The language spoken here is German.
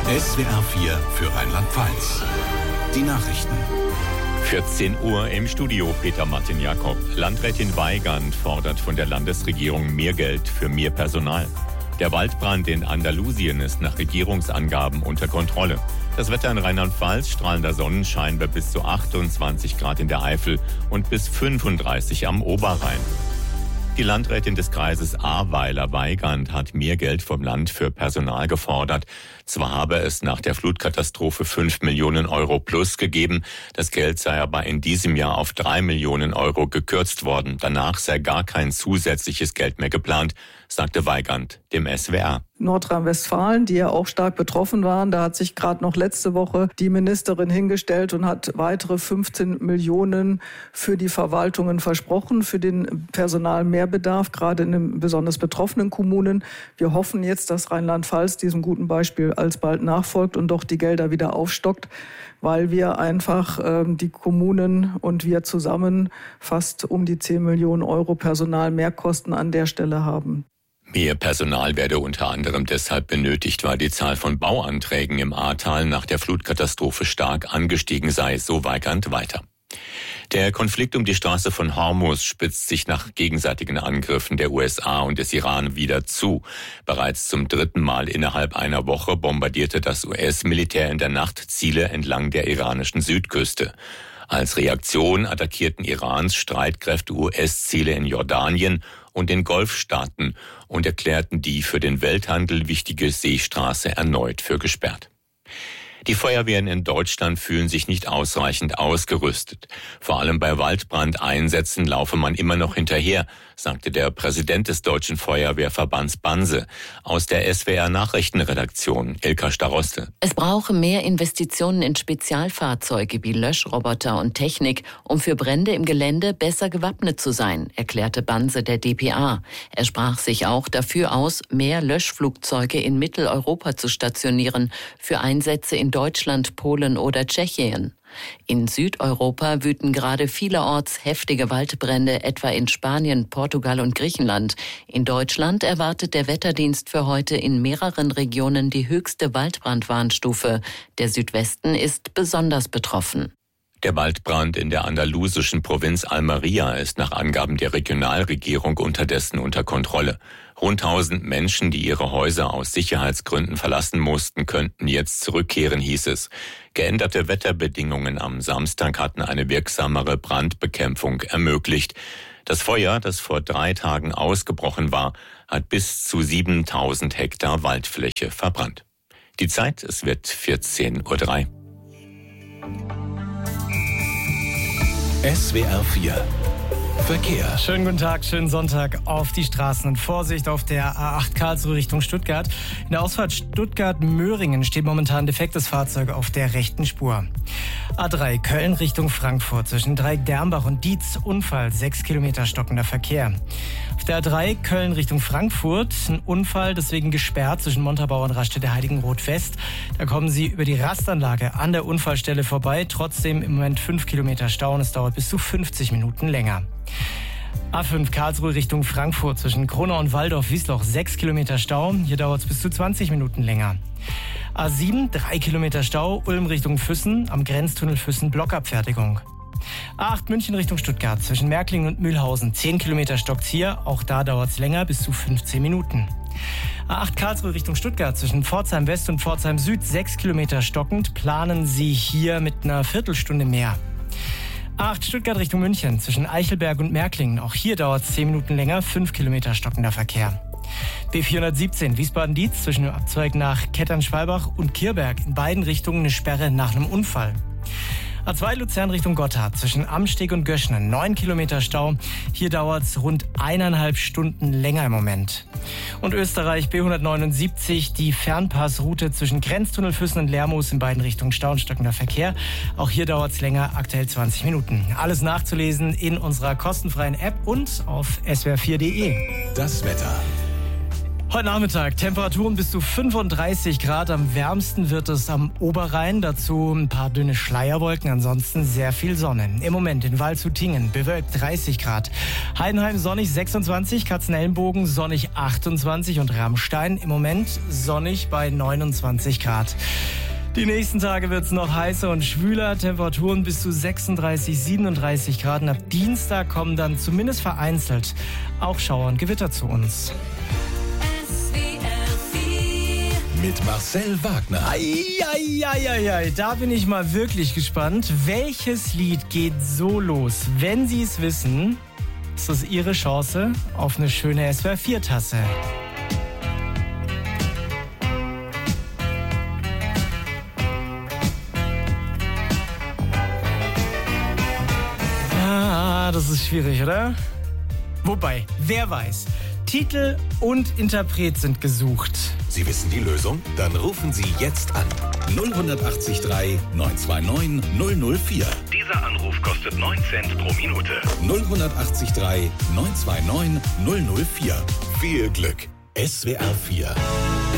SWR 4 für Rheinland-Pfalz. Die Nachrichten. 14 Uhr im Studio, Peter Martin Jakob. Landrätin Weygand fordert von der Landesregierung mehr Geld für mehr Personal. Der Waldbrand in Andalusien ist nach Regierungsangaben unter Kontrolle. Das Wetter in Rheinland-Pfalz, strahlender Sonnenschein bei bis zu 28 Grad in der Eifel und bis 35 am Oberrhein. Die Landrätin des Kreises Ahrweiler, Weygand, hat mehr Geld vom Land für Personal gefordert. Zwar habe es nach der Flutkatastrophe 5 Millionen Euro plus gegeben, das Geld sei aber in diesem Jahr auf 3 Millionen Euro gekürzt worden. Danach sei gar kein zusätzliches Geld mehr geplant, sagte Weygand dem SWR. Nordrhein-Westfalen, die ja auch stark betroffen waren, da hat sich gerade noch letzte Woche die Ministerin hingestellt und hat weitere 15 Millionen für die Verwaltungen versprochen, für den Personalmehrbedarf, gerade in den besonders betroffenen Kommunen. Wir hoffen jetzt, dass Rheinland-Pfalz diesem guten Beispiel alsbald nachfolgt und doch die Gelder wieder aufstockt, weil wir einfach die Kommunen und wir zusammen fast um die 10 Millionen Euro Personalmehrkosten an der Stelle haben. Mehr Personal werde unter anderem deshalb benötigt, weil die Zahl von Bauanträgen im Ahrtal nach der Flutkatastrophe stark angestiegen sei, so Weygand weiter. Der Konflikt um die Straße von Hormuz spitzt sich nach gegenseitigen Angriffen der USA und des Iran wieder zu. Bereits zum 3. Mal innerhalb einer Woche bombardierte das US-Militär in der Nacht Ziele entlang der iranischen Südküste. Als Reaktion attackierten Irans Streitkräfte US-Ziele in Jordanien und den Golfstaaten und erklärten die für den Welthandel wichtige Seestraße erneut für gesperrt. Die Feuerwehren in Deutschland fühlen sich nicht ausreichend ausgerüstet. Vor allem bei Waldbrandeinsätzen laufe man immer noch hinterher, sagte der Präsident des Deutschen Feuerwehrverbands Banse. Aus der SWR-Nachrichtenredaktion, Ilka Staroste. Es brauche mehr Investitionen in Spezialfahrzeuge wie Löschroboter und Technik, um für Brände im Gelände besser gewappnet zu sein, erklärte Banse der dpa. Er sprach sich auch dafür aus, mehr Löschflugzeuge in Mitteleuropa zu stationieren für Einsätze in Deutschland, Polen oder Tschechien. In Südeuropa wüten gerade vielerorts heftige Waldbrände, etwa in Spanien, Portugal und Griechenland. In Deutschland erwartet der Wetterdienst für heute in mehreren Regionen die höchste Waldbrandwarnstufe. Der Südwesten ist besonders betroffen. Der Waldbrand in der andalusischen Provinz Almería ist nach Angaben der Regionalregierung unterdessen unter Kontrolle. Rund 1000 Menschen, die ihre Häuser aus Sicherheitsgründen verlassen mussten, könnten jetzt zurückkehren, hieß es. Geänderte Wetterbedingungen am Samstag hatten eine wirksamere Brandbekämpfung ermöglicht. Das Feuer, das vor 3 Tagen ausgebrochen war, hat bis zu 7000 Hektar Waldfläche verbrannt. Die Zeit, es wird 14:03 Uhr. SWR 4 Verkehr. Schönen guten Tag, schönen Sonntag auf die Straßen und Vorsicht auf der A8 Karlsruhe Richtung Stuttgart. In der Ausfahrt Stuttgart-Möhringen steht momentan defektes Fahrzeug auf der rechten Spur. A3 Köln Richtung Frankfurt zwischen Dreieck-Dermbach und Dietz Unfall, 6 Kilometer stockender Verkehr. Auf der A3 Köln Richtung Frankfurt ein Unfall, deswegen gesperrt zwischen Montabaur und Raststätte Heiligenroth West. Da kommen Sie über die Rastanlage an der Unfallstelle vorbei. Trotzdem im Moment 5 Kilometer Stau und es dauert bis zu 50 Minuten länger. A5 Karlsruhe Richtung Frankfurt zwischen Kronau und Waldorf-Wiesloch 6 Kilometer Stau. Hier dauert es bis zu 20 Minuten länger. A7 3 Kilometer Stau Ulm Richtung Füssen am Grenztunnel Füssen Blockabfertigung. A8 München Richtung Stuttgart zwischen Märklingen und Mühlhausen 10 Kilometer stockt's hier. Auch da dauert es länger bis zu 15 Minuten. A8 Karlsruhe Richtung Stuttgart zwischen Pforzheim West und Pforzheim Süd 6 Kilometer stockend. Planen Sie hier mit einer Viertelstunde mehr. A8 Stuttgart Richtung München zwischen Eichelberg und Märklingen. Auch hier dauert es 10 Minuten länger, 5 Kilometer stockender Verkehr. B417 Wiesbaden-Dietz zwischen dem Abzweig nach Kettern-Schwalbach und Kirberg. In beiden Richtungen eine Sperre nach einem Unfall. A2 Luzern Richtung Gotthard zwischen Amsteg und Göschnen 9 Kilometer Stau. Hier dauert es rund 1,5 Stunden länger im Moment. Und Österreich B179, die Fernpassroute zwischen Grenztunnel Füssen und Lermoos in beiden Richtungen Stau und stockender Verkehr. Auch hier dauert es länger, aktuell 20 Minuten. Alles nachzulesen in unserer kostenfreien App und auf swr4.de. Das Wetter. Heute Nachmittag Temperaturen bis zu 35 Grad. Am wärmsten wird es am Oberrhein. Dazu ein paar dünne Schleierwolken. Ansonsten sehr viel Sonne. Im Moment in Waldshut-Tiengen bewölkt 30 Grad. Heidenheim sonnig 26, Katzenelnbogen sonnig 28 und Rammstein im Moment sonnig bei 29 Grad. Die nächsten Tage wird es noch heißer und schwüler. Temperaturen bis zu 36, 37 Grad. Und ab Dienstag kommen dann zumindest vereinzelt auch Schauer und Gewitter zu uns. Mit Marcel Wagner. Eieieiei, da bin ich mal wirklich gespannt. Welches Lied geht so los? Wenn Sie es wissen, ist das Ihre Chance auf eine schöne SWR4-Tasse. Das ist schwierig, oder? Wobei, wer weiß, Titel und Interpret sind gesucht. Sie wissen die Lösung? Dann rufen Sie jetzt an. 0183 929 004. Dieser Anruf kostet 9 Cent pro Minute. 0183 929 004. Viel Glück. SWR 4.